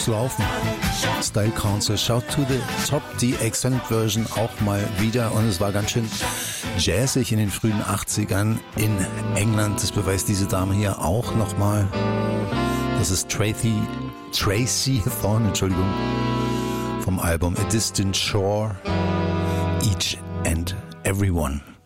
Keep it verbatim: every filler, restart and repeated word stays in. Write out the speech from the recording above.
laufen. Style Council, Shout to the Top, die Extended Version auch mal wieder. Und es war ganz schön jazzig in den frühen achtzigern in England. Das beweist diese Dame hier auch nochmal. Das ist Tracy, Tracy Thorn, Entschuldigung, vom Album A Distant Shore, Each and Everyone.